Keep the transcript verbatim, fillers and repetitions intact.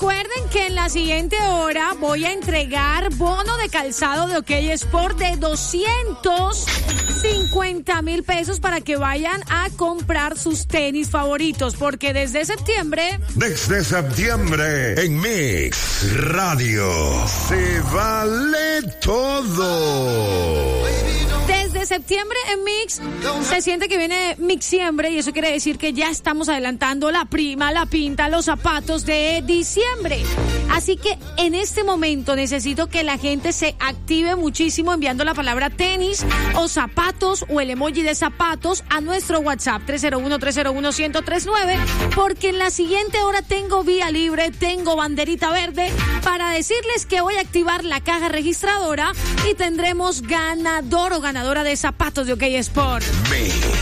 recuerden que en la siguiente hora voy a entregar bono de calzado de OK Sport de doscientos cincuenta mil pesos para que vayan a comprar sus tenis favoritos, porque desde septiembre... Desde septiembre, en Mix Radio, se vale todo. Desde septiembre en Mix se siente que viene Mixiembre, y eso quiere decir que ya estamos adelantando la prima, la pinta, los zapatos de diciembre. Así que en este momento necesito que la gente se active muchísimo enviando la palabra tenis o zapatos o el emoji de zapatos a nuestro WhatsApp tres cero uno, tres cero uno, uno cero tres nueve, porque en la siguiente hora tengo vía libre, tengo banderita verde para decirles que voy a activar la caja registradora y tendremos ganador o ganadora de zapatos de OK Sport. Mix.